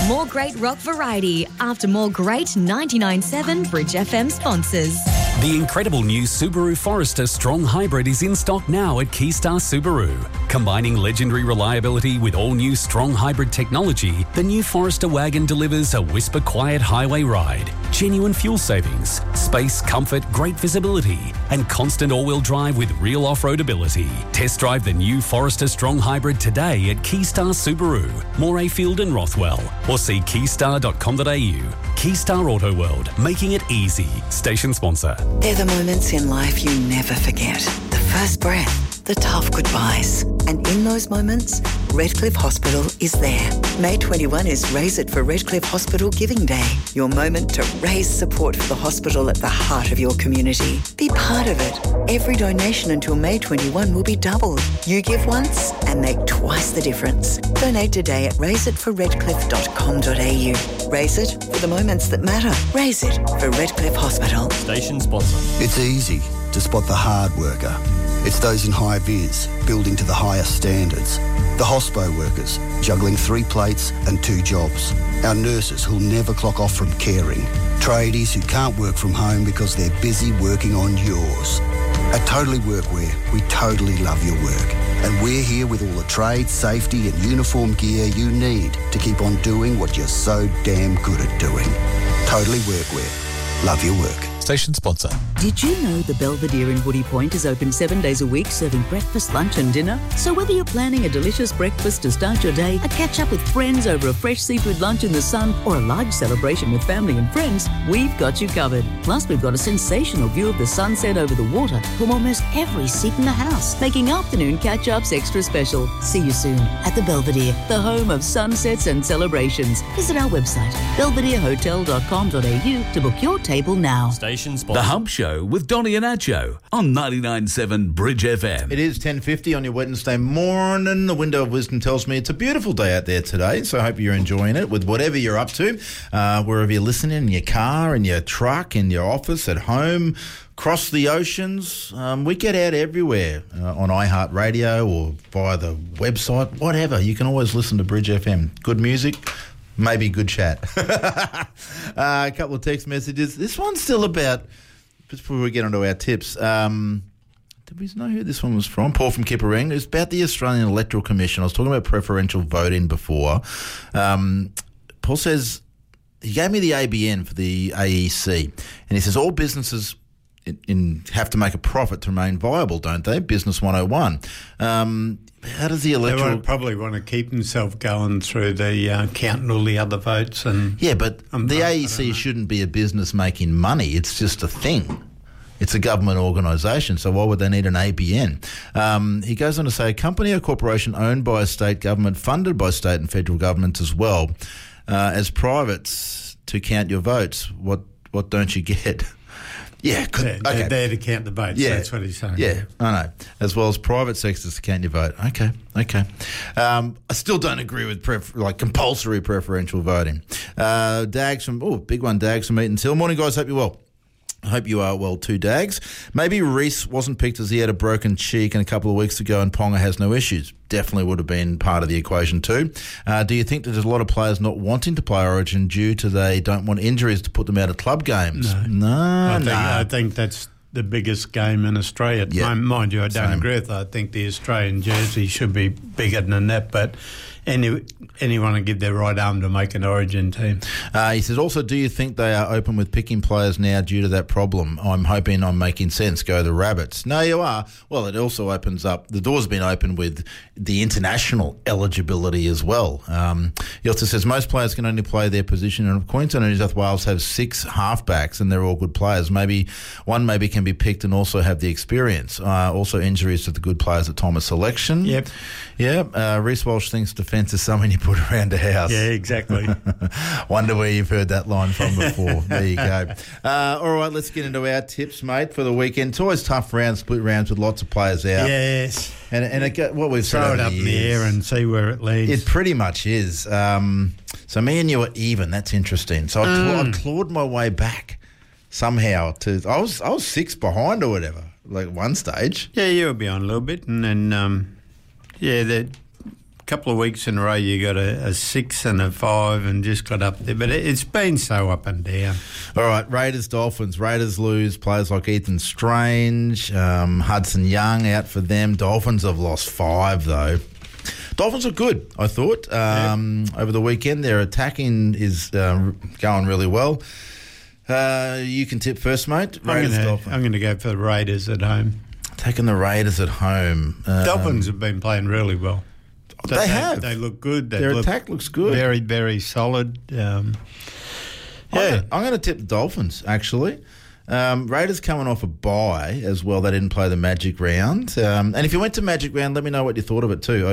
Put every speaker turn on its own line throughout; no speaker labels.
More great rock variety after more great 99.7 Bridge FM sponsors.
The incredible new Subaru Forester Strong Hybrid is in stock now at Keystar Subaru. Combining legendary reliability with all-new Strong Hybrid technology, the new Forester wagon delivers a whisper-quiet highway ride, genuine fuel savings, space, comfort, great visibility, and constant all-wheel drive with real off-road ability. Test drive the new Forester Strong Hybrid today at Keystar Subaru, Morayfield and Rothwell, or see keystar.com.au. Keystar Auto World, making it easy. Station sponsor.
They're the moments in life you never forget. The first breath, the tough goodbyes. And in those moments, Redcliffe Hospital is there. May 21 is Raise It for Redcliffe Hospital Giving Day. Your moment to raise support for the hospital at the heart of your community. Be part of it. Every donation until May 21 will be doubled. You give once and make twice the difference. Donate today at raiseitforredcliffe.com.au. Raise it for the moments that matter. Raise it for Redcliffe Hospital.
Station sponsor.
It's easy to spot the hard worker. It's those in high vis, building to the highest standards. The hospo workers, juggling 3 plates and 2 jobs. Our nurses who'll never clock off from caring. Tradies who can't work from home because they're busy working on yours. At Totally Workwear, we totally love your work. And we're here with all the trade, safety and uniform gear you need to keep on doing what you're so damn good at doing. Totally Workwear. Love your work.
Station sponsor.
Did you know the Belvedere in Woody Point is open 7 days a week, serving breakfast, lunch and dinner? So whether you're planning a delicious breakfast to start your day, a catch-up with friends over a fresh seafood lunch in the sun, or a large celebration with family and friends, we've got you covered. Plus, we've got a sensational view of the sunset over the water from almost every seat in the house, making afternoon catch-ups extra special. See you soon at the Belvedere, the home of sunsets and celebrations. Visit our website, belvederehotel.com.au to book your table now.
The Hump Show with Donny and Acho on 99.7 Bridge FM.
It is 10:50 on your Wednesday morning. The window of wisdom tells me it's a beautiful day out there today, so I hope you're enjoying it with whatever you're up to, wherever you're listening, in your car, in your truck, in your office, at home, across the oceans. We get out everywhere on iHeartRadio or via the website, whatever. You can always listen to Bridge FM. Good music. Maybe good chat. A couple of text messages. This one's still about, just before we get onto our tips, did we know who this one was from? Paul from Kipparing. It's about the Australian Electoral Commission. I was talking about preferential voting before. Paul says, he gave me the ABN for the AEC, and he says all businesses have to make a profit to remain viable, don't they? Business 101. How does the electoral...
They would probably want to keep themselves going through the counting all the other votes. And
yeah, but the AEC shouldn't be a business making money. It's just a thing. It's a government organisation, so why would they need an ABN? He goes on to say, a company or corporation owned by a state government, funded by state and federal governments as well, as privates to count your votes. What don't you get? Yeah,
they're there to count the votes. Yeah, that's what he's saying.
Yeah, I know. As well as private sectors to count your vote. Okay. I still don't agree with compulsory preferential voting. Dags from big one. Dags from Eaton's Hill. Morning, guys. Hope you're well. I hope you are well too, Dags. Maybe Reece wasn't picked as he had a broken cheek and a couple of weeks ago and Ponga has no issues. Definitely would have been part of the equation too. Do you think that there's a lot of players not wanting to play Origin due to they don't want injuries to put them out of club games? No.
I think that's the biggest game in Australia.
Yeah.
Mind you, I don't agree with that. I think the Australian jersey should be bigger than that, but anyone will give their right arm to make an Origin team.
He says, also, do you think they are open with picking players now due to that problem? I'm hoping I'm making sense. Go the Rabbits. No, you are. Well, it also opens up, the door's been opened with the international eligibility as well. He also says most players can only play their position, and Queensland and New South Wales have 6 halfbacks and they're all good players. Maybe one can be picked and also have the experience. Also injuries to the good players at time of selection.
Yep.
Yeah. Reece Walsh thinks defence is something you put around a house.
Yeah, exactly.
Wonder where you've heard that line from before. There you go. All right, let's get into our tips, mate, for the weekend. It's always tough rounds, split rounds with lots of players out.
Yes.
And what we've
throw
said
it up in the air and see where it leads.
It pretty much is. So me and you are even. That's interesting. So I clawed my way back somehow to. I was 6 behind or whatever, like one stage.
Yeah, you were behind a little bit, and then couple of weeks in a row you got a 6 and a 5 and just got up there. But it's been so up and down.
All right, Raiders, Dolphins. Raiders lose players like Ethan Strange, Hudson Young out for them. Dolphins have lost 5, though. Dolphins are good, I thought, over the weekend. Their attacking is going really well. You can tip first, mate. Raiders, Dolphins.
I'm going to go for the Raiders at home.
Taking the Raiders at home.
Dolphins have been playing really well.
They have.
They look good.
Their attack looks good.
Very, very solid.
I'm going to tip the Dolphins, actually. Raiders coming off a bye as well. They didn't play the Magic Round. And if you went to Magic Round, let me know what you thought of it too.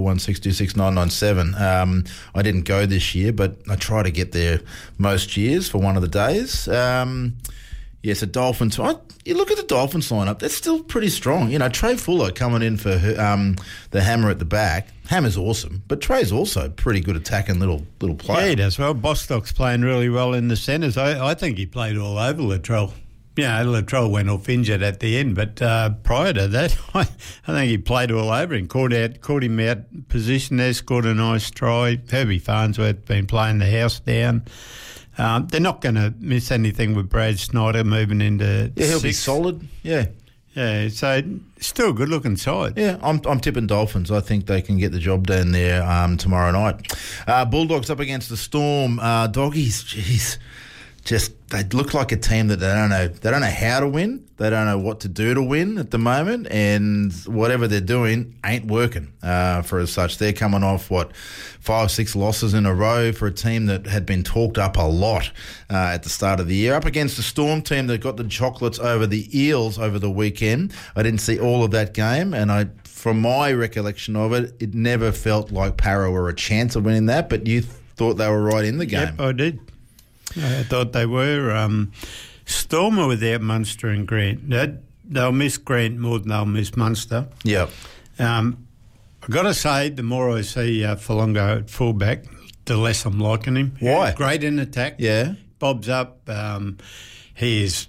0411626997. I didn't go this year, but I try to get there most years for one of the days. Yes, a Dolphins. You look at the Dolphins lineup; they're still pretty strong. You know, Trey Fuller coming in for the hammer at the back. Hammer's awesome, but Trey's also pretty good attacking little player.
Yeah, he does well. Bostock's playing really well in the centres. I think he played all over Latrell. Yeah, Latrell went off injured at the end, but prior to that, I think he played all over him. Caught him out position there, scored a nice try. Herbie Farnsworth been playing the house down. They're not going to miss anything with Brad Snyder moving into
he'll
6.
be solid. Yeah,
so still a good-looking side.
Yeah, I'm tipping Dolphins. I think they can get the job done there tomorrow night. Bulldogs up against the Storm. Doggies, jeez, they look like a team that they don't know how to win. They don't know what to do to win at the moment, and whatever they're doing ain't working for as such. They're coming off 5-6 losses in a row for a team that had been talked up a lot at the start of the year. Up against the Storm team that got the chocolates over the Eels over the weekend. I didn't see all of that game, and from my recollection of it, it never felt like Para were a chance of winning that, but you thought they were right in the game.
Yep, I did. I thought they were. Storm are without Munster and Grant. They'll miss Grant more than they'll miss Munster.
Yep.
I've got to say, the more I see Falongo at fullback, the less I'm liking him.
Why?
Great in attack.
Yeah.
Bobs up. He is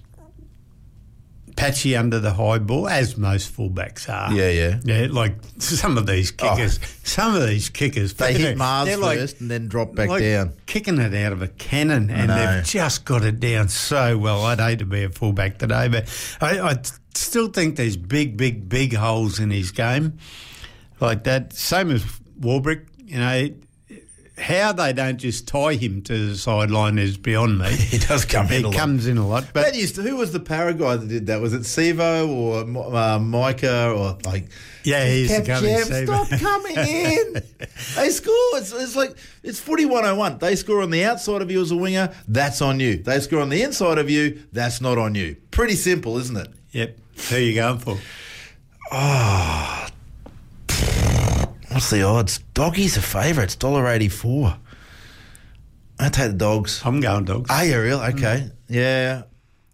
patchy under the high ball, as most fullbacks are.
Yeah.
Yeah, like some of these kickers.
They hit Mars first and then drop back down.
Kicking it out of a cannon, and they've just got it down so well. I'd hate to be a fullback today, but I still think there's big holes in his game like that. Same as Warbrick, you know. How they don't just tie him to the sideline is beyond me.
He does come in a lot.
He comes in a lot. But
who was the Para guy that did that? Was it Sevo or Micah or like?
Yeah, he's coming.
Stop coming in. They score. It's like it's footy 101. They score on the outside of you as a winger. That's on you. They score on the inside of you. That's not on you. Pretty simple, isn't it?
Yep. Who are you going for?
Oh. What's the odds? Doggies are favourites, $1.84. I take the Dogs.
I'm going Dogs.
Are you real? Okay. Yeah.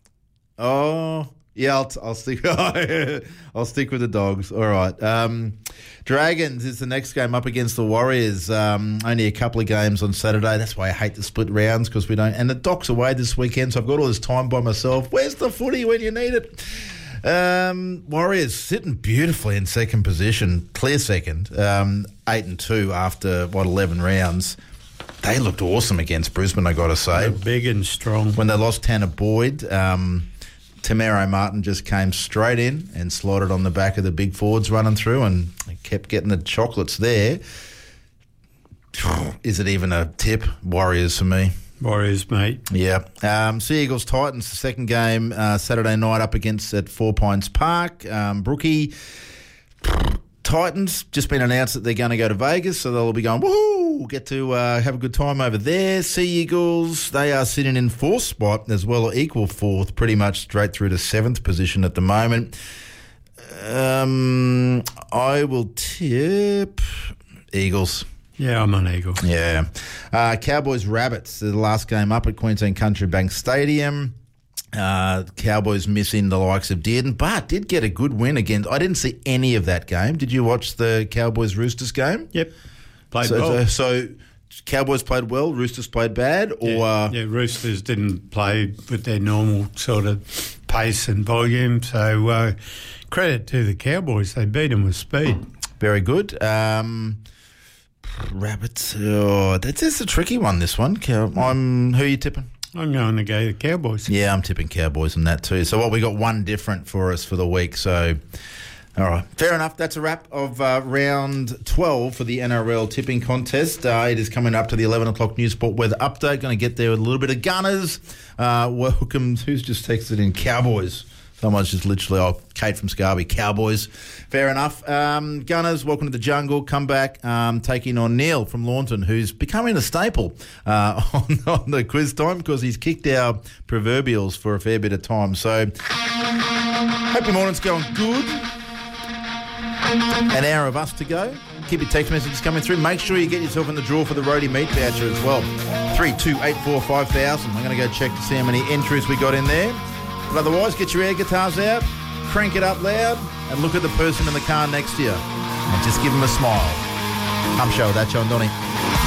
Oh, yeah. I'll stick. I'll stick with the Dogs. All right. Dragons is the next game up against the Warriors. Only a couple of games on Saturday. That's why I hate the split rounds because we don't. And the Docs away this weekend, so I've got all this time by myself. Where's the footy when you need it? Warriors sitting beautifully in second position, clear second, 8-2 after 11 rounds. They looked awesome against Brisbane, I got to say.
They're big and strong.
When they lost Tanner Boyd, Tamero Martin just came straight in and slotted on the back of the big forwards running through and kept getting the chocolates there. Is it even a tip? Warriors for me.
Warriors, mate.
Yeah. Sea Eagles Titans, the second game Saturday night up against at 4 Pines Park. Brookie. Titans, just been announced that they're going to go to Vegas, so they'll be going, woohoo, get to have a good time over there. Sea Eagles, they are sitting in fourth spot as well, or equal fourth, pretty much straight through to seventh position at the moment. I will tip Eagles.
Yeah, I'm on Eagles.
Yeah. Cowboys Rabbits, the last game up at Queensland Country Bank Stadium. Cowboys missing the likes of Dearden, but did get a good win again. I didn't see any of that game. Did you watch the Cowboys Roosters game?
Yep. Played well.
So Cowboys played well, Roosters played bad? Or
yeah, Roosters didn't play with their normal sort of pace and volume. So credit to the Cowboys. They beat them with speed.
Very good. Rabbits. Oh, that's a tricky one, this one. Who are you tipping?
I'm going to go the Cowboys.
Yeah, I'm tipping Cowboys on that too. So we got one different for us for the week. So, all right. Fair enough. That's a wrap of round 12 for the NRL tipping contest. It is coming up to the 11 o'clock News Sport weather update. Going to get there with a little bit of Gunners. Welcome. Who's just texted in? Cowboys. Someone's just literally, Kate from Scarby, Cowboys. Fair enough. Gunners, welcome to the jungle. Come back, taking on Neil from Launton, who's becoming a staple on the quiz time because he's kicked our proverbials for a fair bit of time. So, hope your morning's going good. An hour of us to go. Keep your text messages coming through. Make sure you get yourself in the draw for the roadie meat voucher as well. 3284 5000. I'm going to go check to see how many entries we got in there. But otherwise, get your air guitars out, crank it up loud, and look at the person in the car next to you. And just give them a smile. Show with that, John Donnie.